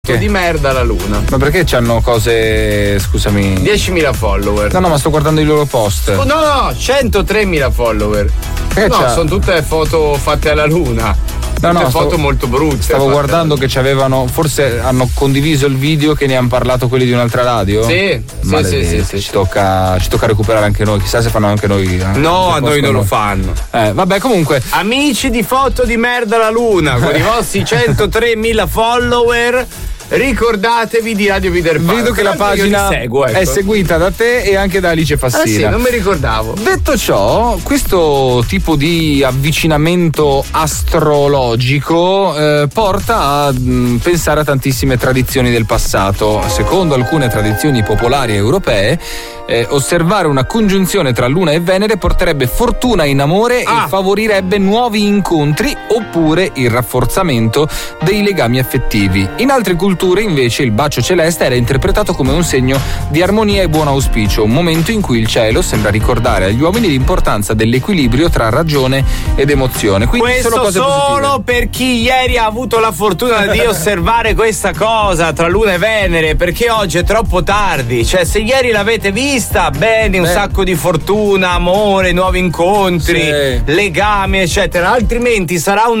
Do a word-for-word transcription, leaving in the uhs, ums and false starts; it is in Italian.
Che? Di merda alla luna. Ma perché c'hanno cose, scusami, diecimila follower? No no, ma sto guardando i loro post. Oh, no no, centotremila follower. Perché no, sono tutte foto fatte alla luna. No, no, foto stavo, molto brutte. Stavo guardando che ci avevano, forse hanno condiviso il video che ne hanno parlato quelli di un'altra radio. Sì, sì, sì, sì, sì. Ci tocca, ci tocca recuperare anche noi, chissà se fanno anche noi. Eh? No, a noi non lo fanno. Eh, vabbè, comunque. Amici di Foto di Merda alla Luna, con i vostri centotremila follower. Ricordatevi di Radio Peter Pan. Vedo che la pagina seguo, ecco. È seguita da te e anche da Alice Fassina. Ah sì, non mi ricordavo. Detto ciò, questo tipo di avvicinamento astrologico eh, porta a mh, pensare a tantissime tradizioni del passato. Secondo alcune tradizioni popolari europee, eh, osservare una congiunzione tra Luna e Venere porterebbe fortuna in amore ah. e favorirebbe nuovi incontri oppure il rafforzamento dei legami affettivi. In altre culture invece il bacio celeste era interpretato come un segno di armonia e buon auspicio, un momento in cui il cielo sembra ricordare agli uomini l'importanza dell'equilibrio tra ragione ed emozione. Quindi questo sono cose solo positive. Per chi ieri ha avuto la fortuna di osservare questa cosa tra Luna e Venere, perché oggi è troppo tardi. Cioè, se ieri l'avete vista, bene, un Beh. sacco di fortuna, amore, nuovi incontri, sì. legami, eccetera. Altrimenti sarà un